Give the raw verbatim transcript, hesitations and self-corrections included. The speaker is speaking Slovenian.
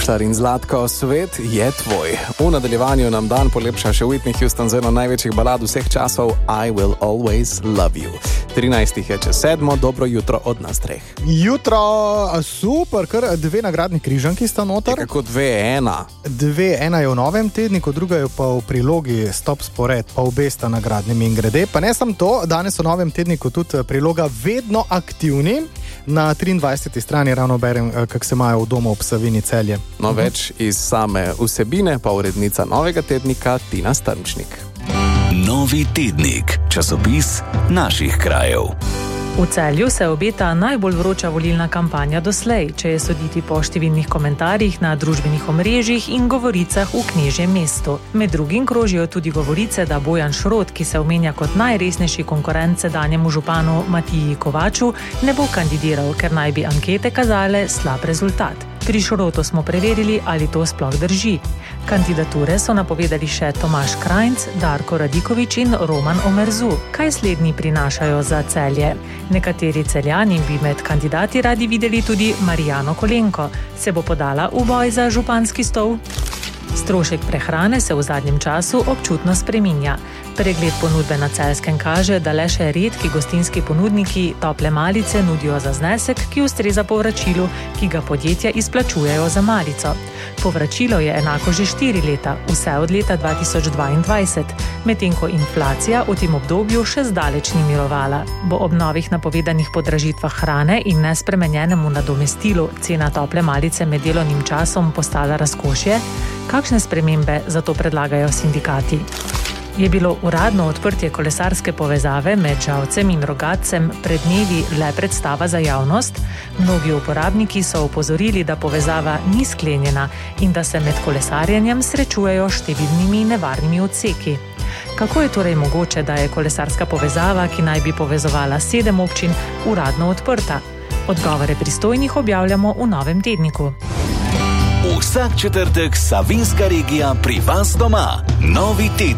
Cashler in Zlatko, svet je tvoj. V nadaljevanju nam dan polepša še Whitney Houston z eno največjih balad vseh časov, I Will Always Love You. trinajstih je čez sedmo, dobro jutro od nas treh. Jutro, super, kar dve nagradni križanki sta noter. Je kako dve, ena. Dve, ena je v novem tedniku, druga je pa v prilogi Stop spored, pa obe sta nagradnimi in grede. Pa ne samo to, danes v novem tedniku tudi priloga Vedno aktivni. Na triindvajseti strani ravno berem, kak se imajo v domu ob Savini Celje. No, več iz same vsebine pa urednica novega tednika Tina Strmčnik. Novi tednik, časopis naših krajev. V Celju se obeta najbolj vroča volilna kampanja doslej, če je soditi po številnih komentarjih na družbenih omrežjih in govoricah v Knežjem mestu. Med drugim krožijo tudi govorice, da Bojan Šrot, ki se omenja kot najresnejši konkurent sedanjemu županu Matiji Kovaču, ne bo kandidiral, ker naj bi ankete kazale slab rezultat. Pri Šrotu smo preverili, ali to sploh drži. Kandidature so napovedali še Tomaž Krajnc, Darko Radikovič in Roman Omerzu. Kaj slednji prinašajo za Celje? Nekateri Celjani bi med kandidati radi videli tudi Marijano Kolenko. Se bo podala v boj za županski stol? Strošek prehrane se v zadnjem času občutno spreminja. Pregled ponudbe na Celjskem kaže, da le še redki gostinski ponudniki tople malice nudijo za znesek, ki ustreza povračilu, ki ga podjetja izplačujejo za malico. Povračilo je enako že štiri leta, vse od leta dva tisoč dvaindvajset, medtem ko inflacija v tem obdobju še zdaleč ni mirovala. Bo ob novih napovedanih podražitvah hrane in nespremenjenemu nadomestilu cena tople malice med delovnim časom postala razkošje? Kakšne spremembe zato predlagajo sindikati? Je bilo uradno odprtje kolesarske povezave med Žalcem in Rogatcem pred dnevi le predstava za javnost? Mnogi uporabniki so opozorili, da povezava ni sklenjena in da se med kolesarjenjem srečujejo številnimi nevarnimi odseki. Kako je torej mogoče, da je kolesarska povezava, ki naj bi povezovala sedem občin, uradno odprta? Odgovore pristojnih objavljamo v novem tedniku. Vsak četrtek Savinjska regija pri vas doma. Novi tednik.